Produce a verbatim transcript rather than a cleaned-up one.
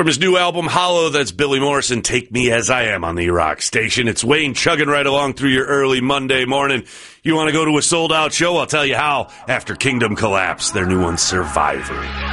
From his new album, Hollow, that's Billy Morrison, Take Me As I Am on the Rock Station. It's Wayne chugging right along through your early Monday morning. You want to go to a sold-out show? I'll tell you how after Kingdom Collapse, their new one, Survivor.